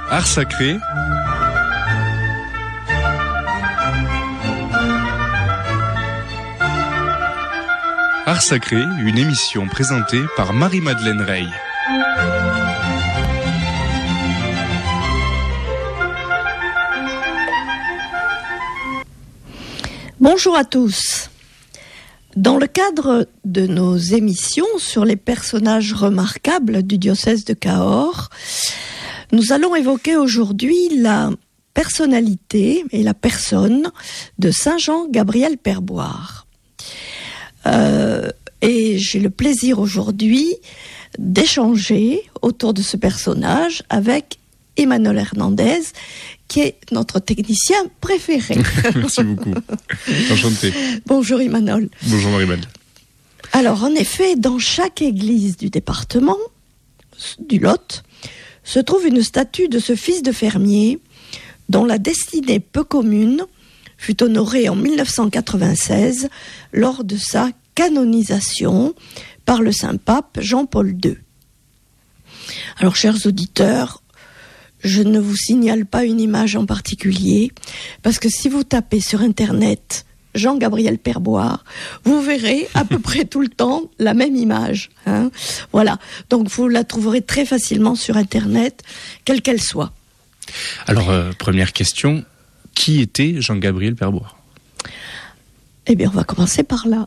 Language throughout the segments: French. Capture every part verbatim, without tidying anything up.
Art sacré. Art sacré, une émission présentée par Marie-Madeleine Rey. Bonjour à tous. Dans le cadre de nos émissions sur les personnages remarquables du diocèse de Cahors, nous allons évoquer aujourd'hui la personnalité et la personne de Saint Jean-Gabriel Perboire. Euh, et j'ai le plaisir aujourd'hui d'échanger autour de ce personnage avec Emmanuel Hernandez, qui est notre technicien préféré. Merci beaucoup. Enchanté. Bonjour Emmanuel. Bonjour Marie-Madeleine. Alors en effet, dans chaque église du département du Lot, se trouve une statue de ce fils de fermier dont la destinée peu commune fut honorée en dix-neuf cent quatre-vingt-seize lors de sa canonisation par le Saint-Pape Jean-Paul deux. Alors chers auditeurs, je ne vous signale pas une image en particulier, parce que si vous tapez sur Internet Jean-Gabriel Perboire, vous verrez à peu près tout le temps la même image. Hein. Voilà, donc vous la trouverez très facilement sur Internet, quelle qu'elle soit. Alors, euh, première question, qui était Jean-Gabriel Perboire ? Eh bien, on va commencer par là.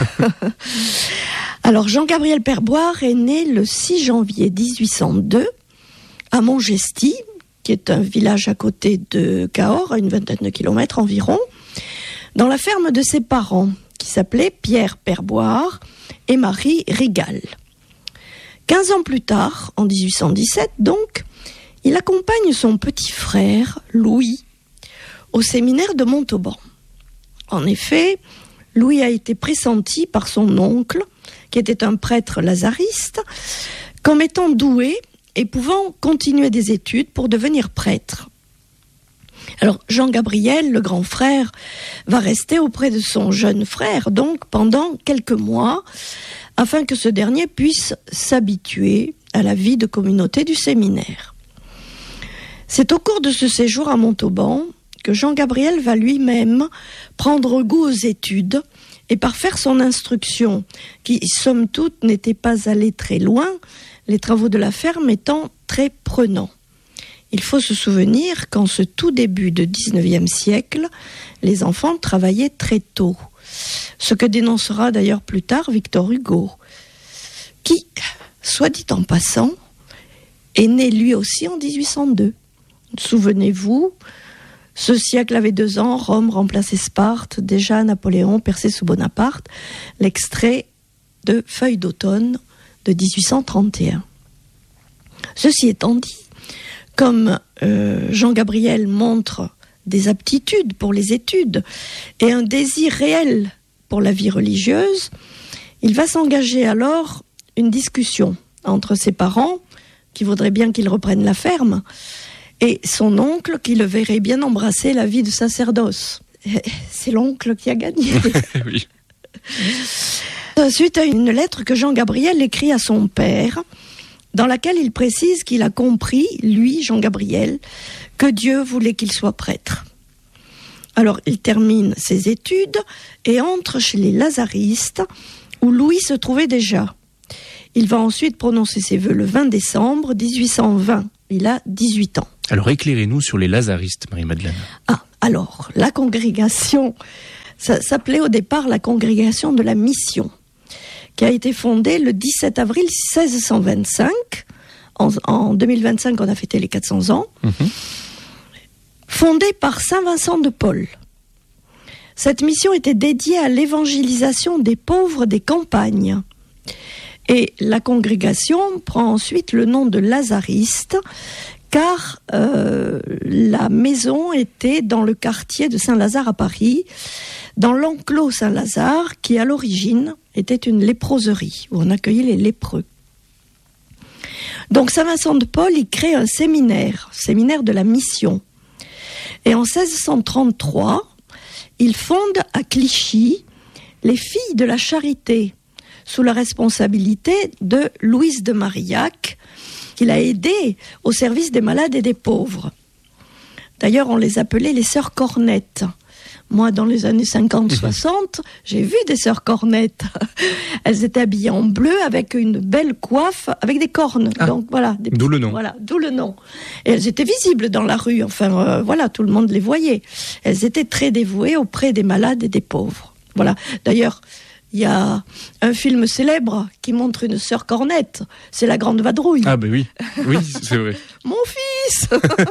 Alors, Jean-Gabriel Perboire est né le six janvier dix-huit cent deux, à Montgesty, qui est un village à côté de Cahors, à une vingtaine de kilomètres environ, dans la ferme de ses parents, qui s'appelaient Pierre Perboire et Marie Rigal. Quinze ans plus tard, en dix-huit cent dix-sept donc, il accompagne son petit frère, Louis, au séminaire de Montauban. En effet, Louis a été pressenti par son oncle, qui était un prêtre lazariste, comme étant doué et pouvant continuer des études pour devenir prêtre. Alors Jean-Gabriel, le grand frère, va rester auprès de son jeune frère, donc pendant quelques mois, afin que ce dernier puisse s'habituer à la vie de communauté du séminaire. C'est au cours de ce séjour à Montauban que Jean-Gabriel va lui-même prendre goût aux études et par faire son instruction, qui, somme toute, n'était pas allée très loin, les travaux de la ferme étant très prenants. Il faut se souvenir qu'en ce tout début du dix-neuvième siècle, les enfants travaillaient très tôt. Ce que dénoncera d'ailleurs plus tard Victor Hugo, qui, soit dit en passant, est né lui aussi en dix-huit cent deux. Souvenez-vous, ce siècle avait deux ans, Rome remplaçait Sparte, déjà Napoléon perçait sous Bonaparte, l'extrait de Feuilles d'automne de dix-huit cent trente et un. Ceci étant dit, comme euh, Jean-Gabriel montre des aptitudes pour les études et un désir réel pour la vie religieuse, il va s'engager alors une discussion entre ses parents, qui voudraient bien qu'il reprenne la ferme, et son oncle, qui le verrait bien embrasser la vie de sacerdoce. C'est l'oncle qui a gagné. Oui. Suite à une lettre que Jean-Gabriel écrit à son père, dans laquelle il précise qu'il a compris, lui, Jean-Gabriel, que Dieu voulait qu'il soit prêtre. Alors, il termine ses études et entre chez les lazaristes, où Louis se trouvait déjà. Il va ensuite prononcer ses vœux le vingt décembre dix-huit cent vingt. Il a dix-huit ans. Alors, éclairez-nous sur les lazaristes, Marie-Madeleine. Ah, alors, la congrégation, ça s'appelait au départ la congrégation de la mission, qui a été fondée le dix-sept avril seize cent vingt-cinq. En, en deux mille vingt-cinq, on a fêté les quatre cents ans. Mmh. Fondée par Saint Vincent de Paul. Cette mission était dédiée à l'évangélisation des pauvres des campagnes. Et la congrégation prend ensuite le nom de Lazariste, car euh, la maison était dans le quartier de Saint-Lazare à Paris, dans l'enclos Saint-Lazare, qui à l'origine était une léproserie, où on accueillait les lépreux. Donc Saint Vincent de Paul, il crée un séminaire, séminaire de la mission. Et en seize cent trente-trois, il fonde à Clichy les Filles de la Charité, sous la responsabilité de Louise de Marillac, qu'il a aidées au service des malades et des pauvres. D'ailleurs, on les appelait les sœurs cornettes. Moi, dans les années cinquante soixante, j'ai vu des sœurs cornettes. Elles étaient habillées en bleu avec une belle coiffe, avec des cornes. Ah, donc voilà. Des d'où le nom. Voilà, d'où le nom. Et elles étaient visibles dans la rue. Enfin, euh, voilà, tout le monde les voyait. Elles étaient très dévouées auprès des malades et des pauvres. Voilà. D'ailleurs, il y a un film célèbre qui montre une sœur cornette. C'est La Grande Vadrouille. Ah ben oui, oui, c'est vrai. Mon fils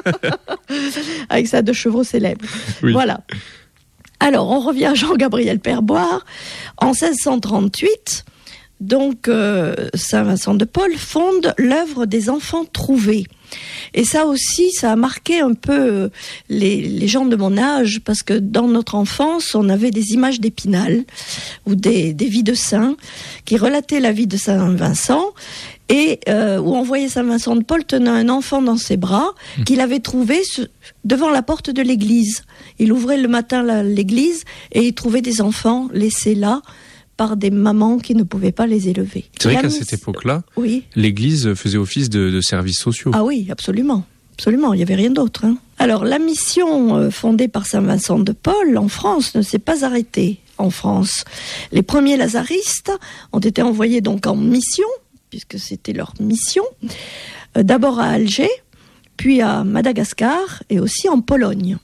avec sa deux chevaux célèbres. Oui. Voilà. Alors, on revient à Jean-Gabriel Perboire. En seize cent trente-huit, donc, euh, Saint-Vincent de Paul fonde l'œuvre des enfants trouvés. Et ça aussi, ça a marqué un peu les, les gens de mon âge, parce que dans notre enfance, on avait des images d'Épinal, ou des, des vies de saints, qui relataient la vie de Saint-Vincent, et euh, où on voyait Saint-Vincent de Paul tenant un enfant dans ses bras, mmh. qu'il avait trouvé ce, devant la porte de l'église. Il ouvrait le matin la, l'église, et il trouvait des enfants laissés là, par des mamans qui ne pouvaient pas les élever. C'est vrai la qu'à miss... cette époque-là, oui. l'Église faisait office de, de services sociaux. Ah oui, absolument. Absolument, il n'y avait rien d'autre. Hein. Alors, la mission euh, fondée par Saint-Vincent de Paul en France ne s'est pas arrêtée en France. Les premiers lazaristes ont été envoyés donc en mission, puisque c'était leur mission, euh, d'abord à Alger, puis à Madagascar et aussi en Pologne.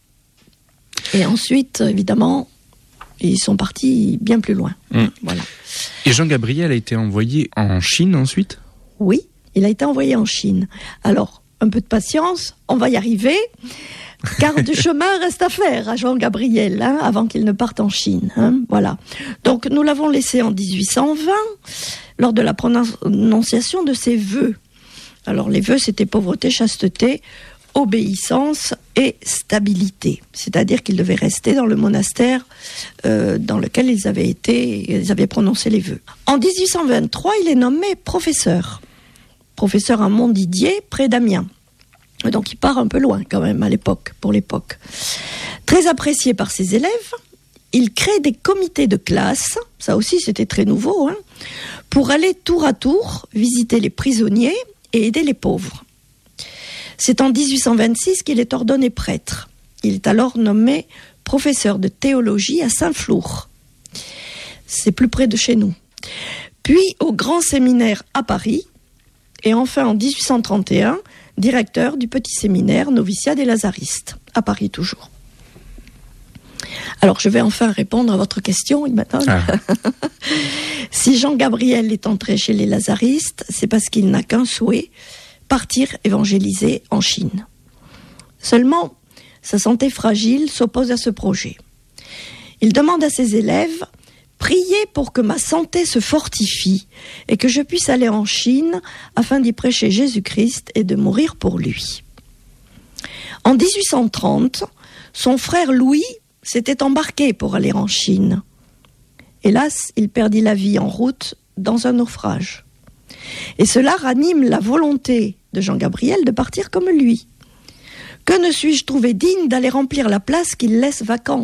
Et ensuite, évidemment, ils sont partis bien plus loin. Mmh. Voilà. Et Jean-Gabriel a été envoyé en Chine ensuite ? Oui, il a été envoyé en Chine. Alors, un peu de patience, on va y arriver, car du chemin reste à faire à Jean-Gabriel, hein, avant qu'il ne parte en Chine. Hein, voilà. Donc, nous l'avons laissé en dix-huit cent vingt, lors de la prononciation de ses vœux. Alors, les vœux, c'était pauvreté, chasteté, obéissance et stabilité. C'est-à-dire qu'ils devaient rester dans le monastère euh, dans lequel ils avaient été, ils avaient prononcé les vœux. En dix-huit cent vingt-trois, il est nommé professeur. Professeur à Montdidier, près d'Amiens. Donc il part un peu loin quand même à l'époque, pour l'époque. Très apprécié par ses élèves, il crée des comités de classe, ça aussi c'était très nouveau, hein, pour aller tour à tour visiter les prisonniers et aider les pauvres. C'est en dix-huit cent vingt-six qu'il est ordonné prêtre. Il est alors nommé professeur de théologie à Saint-Flour. C'est plus près de chez nous. Puis au Grand Séminaire à Paris, et enfin en dix-huit cent trente et un, directeur du petit séminaire noviciat des Lazaristes, à Paris toujours. Alors je vais enfin répondre à votre question, maintenant. Ah. Si Jean-Gabriel est entré chez les Lazaristes, c'est parce qu'il n'a qu'un souhait, partir évangéliser en Chine. Seulement, sa santé fragile s'oppose à ce projet. Il demande à ses élèves « Priez pour que ma santé se fortifie et que je puisse aller en Chine afin d'y prêcher Jésus-Christ et de mourir pour lui. » En dix-huit cent trente, son frère Louis s'était embarqué pour aller en Chine. Hélas, il perdit la vie en route dans un naufrage. Et cela ranime la volonté de Jean-Gabriel de partir comme lui. Que ne suis-je trouvé digne d'aller remplir la place qu'il laisse vacante ?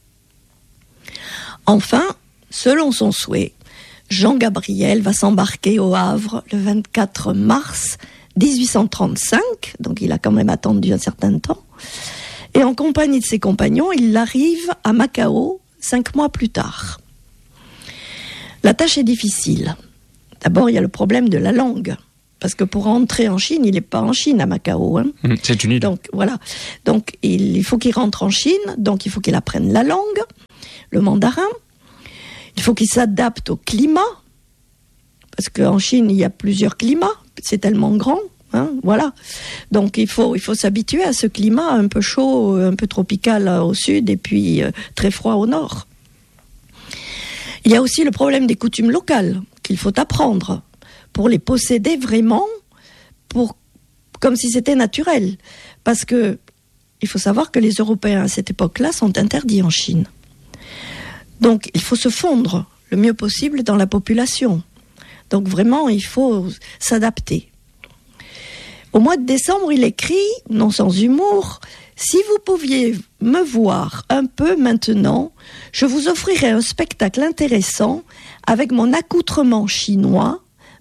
Enfin, selon son souhait, Jean-Gabriel va s'embarquer au Havre le vingt-quatre mars dix-huit cent trente-cinq, donc il a quand même attendu un certain temps, et en compagnie de ses compagnons, il arrive à Macao cinq mois plus tard. La tâche est difficile. D'abord, il y a le problème de la langue. Parce que pour entrer en Chine, il n'est pas en Chine, à Macao. Hein. C'est une île. Donc, voilà. Donc, il, il faut qu'il rentre en Chine. Donc, il faut qu'il apprenne la langue, le mandarin. Il faut qu'il s'adapte au climat. Parce qu'en Chine, il y a plusieurs climats. C'est tellement grand. Hein, voilà. Donc, il faut, il faut s'habituer à ce climat un peu chaud, un peu tropical au sud et puis euh, très froid au nord. Il y a aussi le problème des coutumes locales qu'il faut apprendre pour les posséder vraiment, pour, comme si c'était naturel. Parce que il faut savoir que les Européens à cette époque-là sont interdits en Chine. Donc il faut se fondre le mieux possible dans la population. Donc vraiment, il faut s'adapter. Au mois de décembre, il écrit, non sans humour, « Si vous pouviez me voir un peu maintenant, je vous offrirais un spectacle intéressant avec mon accoutrement chinois,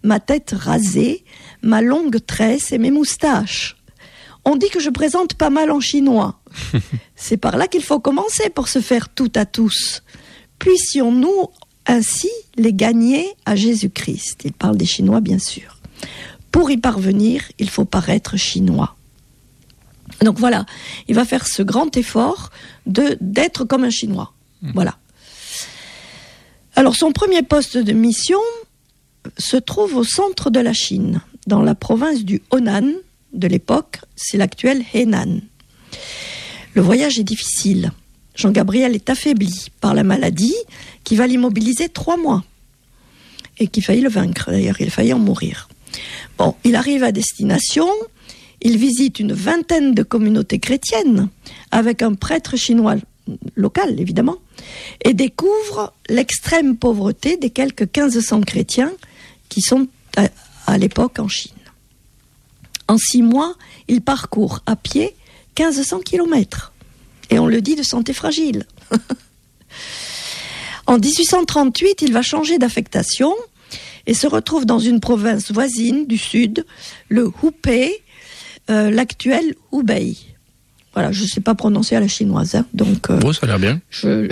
ma tête rasée, ma longue tresse et mes moustaches. On dit que je présente pas mal en chinois. C'est par là qu'il faut commencer pour se faire tout à tous. Puissions-nous ainsi les gagner à Jésus-Christ. Il parle des Chinois, bien sûr. Pour y parvenir, il faut paraître chinois. Donc voilà, il va faire ce grand effort de, d'être comme un Chinois. Mmh. Voilà. Alors son premier poste de mission se trouve au centre de la Chine, dans la province du Honan de l'époque, c'est l'actuel Henan. Le voyage est difficile. Jean-Gabriel est affaibli par la maladie qui va l'immobiliser trois mois et qui faillit le vaincre. D'ailleurs, il a failli en mourir. Bon, il arrive à destination, il visite une vingtaine de communautés chrétiennes avec un prêtre chinois local, évidemment, et découvre l'extrême pauvreté des quelques mille cinq cents chrétiens qui sont à, à l'époque en Chine. En six mois, il parcourt à pied mille cinq cents kilomètres. Et on le dit de santé fragile. En dix-huit cent trente-huit, il va changer d'affectation et se retrouve dans une province voisine du sud, le Hubei, euh, l'actuel Hubei. Voilà, je ne sais pas prononcer à la chinoise, hein, donc... Euh, bon, ça a l'air bien. Je,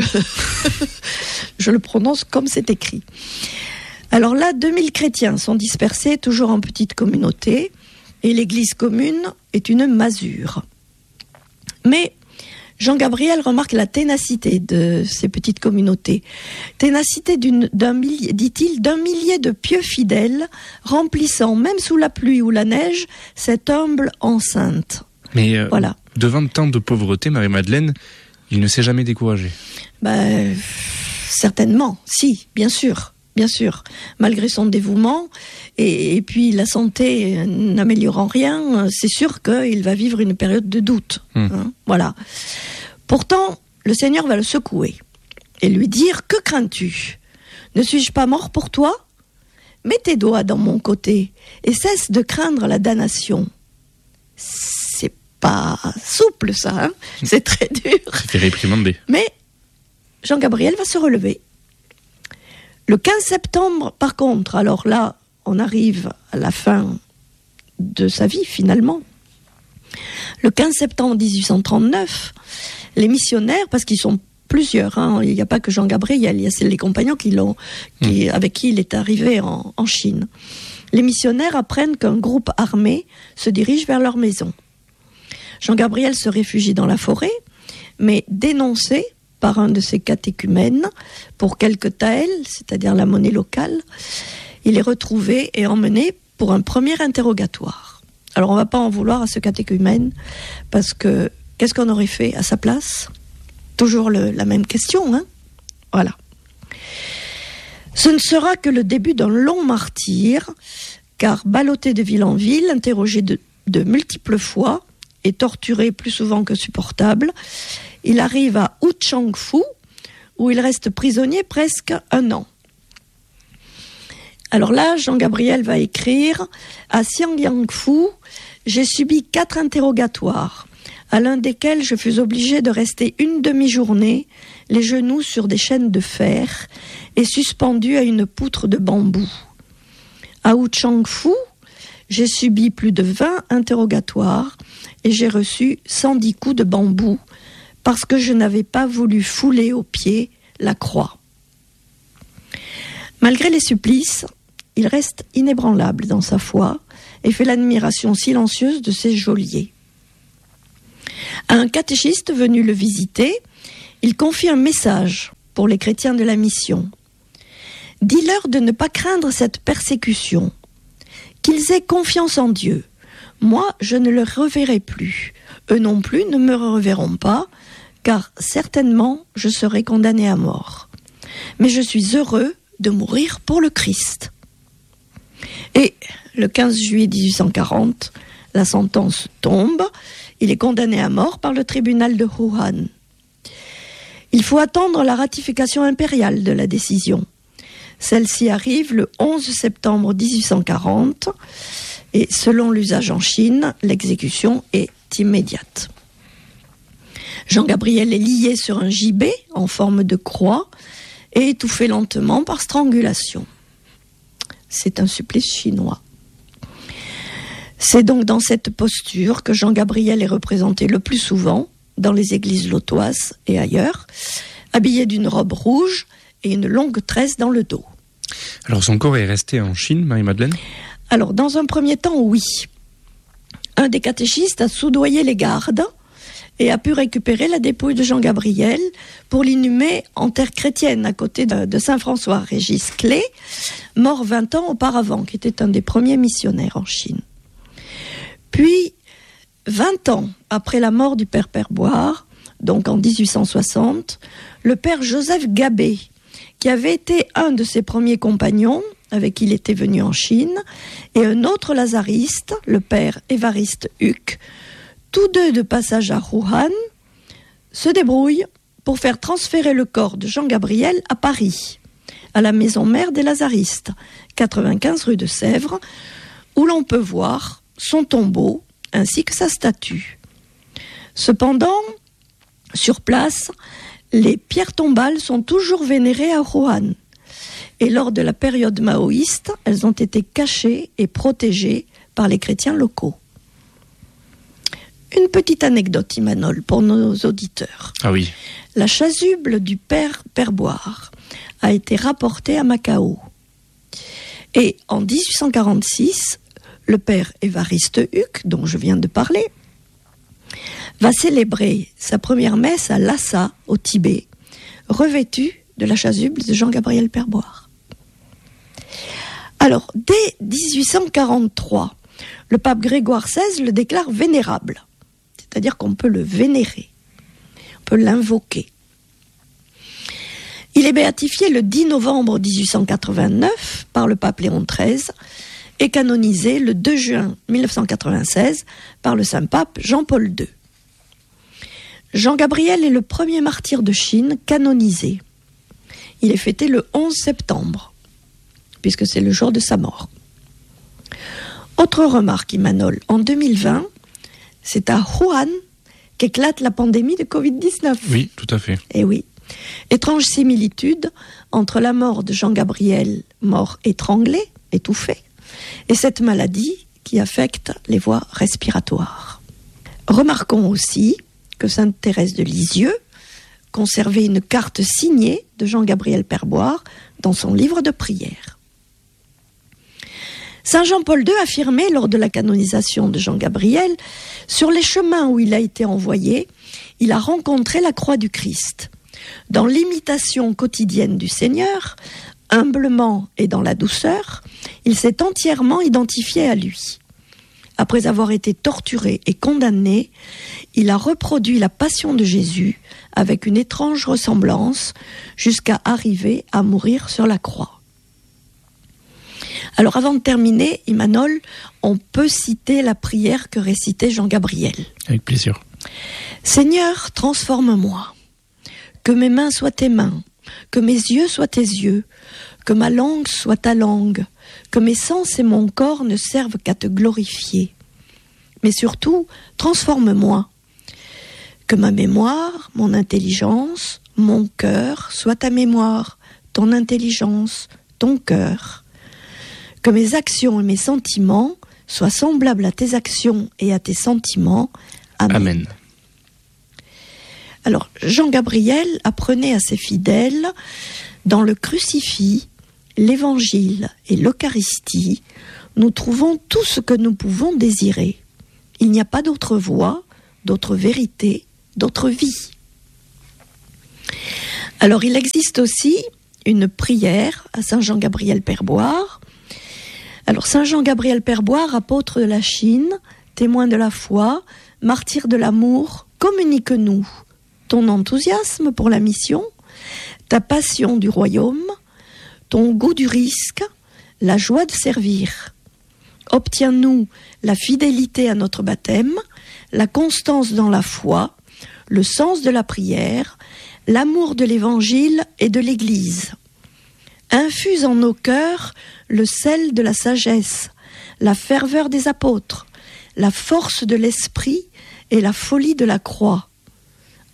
je le prononce comme c'est écrit. Alors là, deux mille chrétiens sont dispersés, toujours en petites communautés, et l'église commune est une masure. Mais Jean-Gabriel remarque la ténacité de ces petites communautés. Ténacité d'une, d'un millier, dit-il, d'un millier de pieux fidèles, remplissant, même sous la pluie ou la neige, cette humble enceinte. Mais euh, voilà. Devant tant de pauvreté, Marie-Madeleine, il ne s'est jamais découragé. Ben, certainement, si, bien sûr. Bien sûr, malgré son dévouement, et, et puis la santé n'améliorant rien, c'est sûr qu'il va vivre une période de doute. Mmh. Hein, voilà. Pourtant, le Seigneur va le secouer et lui dire « Que crains-tu ? Ne suis-je pas mort pour toi ? Mets tes doigts dans mon côté et cesse de craindre la damnation. » C'est pas souple, ça. Hein, c'est très dur. C'était réprimandé. Mais Jean-Gabriel va se relever. Le quinze septembre, par contre, alors là, on arrive à la fin de sa vie, finalement. Le quinze septembre dix-huit cent trente-neuf, les missionnaires, parce qu'ils sont plusieurs, hein, il n'y a pas que Jean-Gabriel, il y a les compagnons qui l'ont, qui, mmh. avec qui il est arrivé en, en Chine. Les missionnaires apprennent qu'un groupe armé se dirige vers leur maison. Jean-Gabriel se réfugie dans la forêt, mais dénoncé par un de ses catéchumènes pour quelques taels, c'est-à-dire la monnaie locale, il est retrouvé et emmené pour un premier interrogatoire. Alors on ne va pas en vouloir à ce catéchumène, parce que qu'est-ce qu'on aurait fait à sa place ? Toujours le, la même question, hein ? Voilà. Ce ne sera que le début d'un long martyre, car ballotté de ville en ville, interrogé de, de multiples fois et torturé plus souvent que supportable, il arrive à Wuchangfu, où il reste prisonnier presque un an. Alors là, Jean-Gabriel va écrire « À Xiangyangfu, j'ai subi quatre interrogatoires, à l'un desquels je fus obligé de rester une demi-journée, les genoux sur des chaînes de fer et suspendu à une poutre de bambou. À Wuchangfu, j'ai subi plus de vingt interrogatoires et j'ai reçu cent dix coups de bambou, parce que je n'avais pas voulu fouler aux pieds la croix. » Malgré les supplices, il reste inébranlable dans sa foi et fait l'admiration silencieuse de ses geôliers. À un catéchiste venu le visiter, il confie un message pour les chrétiens de la mission. « Dis-leur de ne pas craindre cette persécution, qu'ils aient confiance en Dieu. Moi, je ne le reverrai plus. Eux non plus ne me reverront pas, car certainement je serai condamné à mort. Mais je suis heureux de mourir pour le Christ. » Et le quinze juillet dix-huit cent quarante, la sentence tombe. Il est condamné à mort par le tribunal de Wuhan. Il faut attendre la ratification impériale de la décision. Celle-ci arrive le onze septembre dix-huit cent quarante et selon l'usage en Chine, l'exécution est immédiate. Jean-Gabriel est lié sur un gibet en forme de croix et étouffé lentement par strangulation. c'est un supplice chinois. C'est donc dans cette posture que Jean Gabriel est représenté le plus souvent dans les églises lotoises et ailleurs, habillé d'une robe rouge et une longue tresse dans le dos. Alors son corps est resté en Chine, Marie-Madeleine ? Alors dans un premier temps, oui. Un des catéchistes a soudoyé les gardes et a pu récupérer la dépouille de Jean Gabriel pour l'inhumer en terre chrétienne à côté de, de Saint François Régis Clé, mort vingt ans auparavant, qui était un des premiers missionnaires en Chine. Puis, vingt ans après la mort du père Perboire, donc en dix-huit cent soixante, le père Joseph Gabé, qui avait été un de ses premiers compagnons, avec qui il était venu en Chine, et un autre lazariste, le père Évariste Huc, tous deux de passage à Wuhan, se débrouillent pour faire transférer le corps de Jean Gabriel à Paris, à la maison mère des lazaristes, quatre-vingt-quinze rue de Sèvres, où l'on peut voir son tombeau ainsi que sa statue. Cependant, sur place, les pierres tombales sont toujours vénérées à Wuhan. Et lors de la période maoïste, elles ont été cachées et protégées par les chrétiens locaux. Une petite anecdote, Imanol, pour nos auditeurs. Ah oui. La chasuble du père Perboire a été rapportée à Macao. Et en dix-huit cent quarante-six, le père Évariste Huc, dont je viens de parler, va célébrer sa première messe à Lhasa, au Tibet, revêtu de la chasuble de Jean-Gabriel Perboire. Alors, dès dix-huit cent quarante-trois, le pape Grégoire seize le déclare vénérable, c'est-à-dire qu'on peut le vénérer, on peut l'invoquer. Il est béatifié le dix novembre dix-huit cent quatre-vingt-neuf par le pape Léon treize et canonisé le deux juin mille neuf cent quatre-vingt-seize par le Saint-Pape Jean-Paul deux. Jean Gabriel est le premier martyr de Chine canonisé. Il est fêté le onze septembre, puisque c'est le jour de sa mort. Autre remarque, Imanol, en deux mille vingt, c'est à Wuhan qu'éclate la pandémie de covid dix-neuf. Oui, tout à fait. Eh oui. Étrange similitude entre la mort de Jean Gabriel, mort étranglé, étouffé, et cette maladie qui affecte les voies respiratoires. Remarquons aussi que sainte Thérèse de Lisieux conservait une carte signée de Jean Gabriel Perboire dans son livre de prières. Saint Jean-Paul deux affirmait lors de la canonisation de Jean Gabriel, sur les chemins où il a été envoyé, il a rencontré la croix du Christ. Dans l'imitation quotidienne du Seigneur, humblement et dans la douceur, il s'est entièrement identifié à lui. Après avoir été torturé et condamné, il a reproduit la passion de Jésus avec une étrange ressemblance jusqu'à arriver à mourir sur la croix. Alors avant de terminer, Imanol, on peut citer la prière que récitait Jean Gabriel. Avec plaisir. Seigneur, transforme-moi. Que mes mains soient tes mains, que mes yeux soient tes yeux, que ma langue soit ta langue, que mes sens et mon corps ne servent qu'à te glorifier. Mais surtout, transforme-moi. Que ma mémoire, mon intelligence, mon cœur soient ta mémoire, ton intelligence, ton cœur. Que mes actions et mes sentiments soient semblables à tes actions et à tes sentiments. Amen. Amen. Alors, Jean Gabriel apprenait à ses fidèles, dans le crucifix, l'évangile et l'eucharistie, nous trouvons tout ce que nous pouvons désirer. Il n'y a pas d'autre voie, d'autre vérité, d'autre vie. Alors, il existe aussi une prière à Saint Jean-Gabriel Perboire. Alors, Saint Jean-Gabriel Perboire, apôtre de la Chine, témoin de la foi, martyr de l'amour, communique-nous ton enthousiasme pour la mission, ta passion du royaume, ton goût du risque, la joie de servir. Obtiens-nous la fidélité à notre baptême, la constance dans la foi, le sens de la prière, l'amour de l'Évangile et de l'Église. Infuse en nos cœurs le sel de la sagesse, la ferveur des apôtres, la force de l'esprit et la folie de la croix.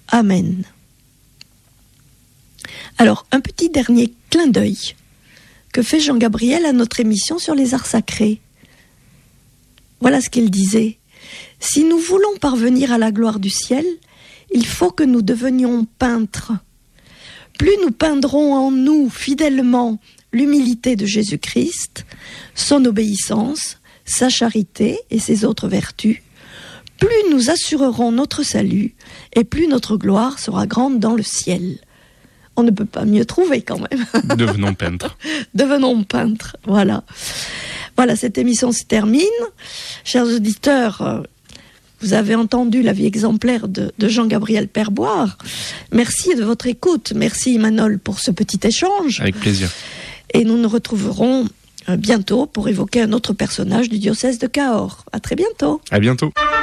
Amen. Alors, un petit dernier clin d'œil que fait Jean-Gabriel à notre émission sur les arts sacrés. Voilà ce qu'il disait. Si nous voulons parvenir à la gloire du ciel, il faut que nous devenions peintres. Plus nous peindrons en nous fidèlement l'humilité de Jésus-Christ, son obéissance, sa charité et ses autres vertus, plus nous assurerons notre salut et plus notre gloire sera grande dans le ciel. On ne peut pas mieux trouver quand même. Devenons peintres. Devenons peintres, voilà. Voilà, cette émission se termine. Chers auditeurs, vous avez entendu la vie exemplaire de, de Jean-Gabriel Perboire. Merci de votre écoute. Merci Manol pour ce petit échange. Avec plaisir. Et nous nous retrouverons bientôt pour évoquer un autre personnage du diocèse de Cahors. À très bientôt. À bientôt.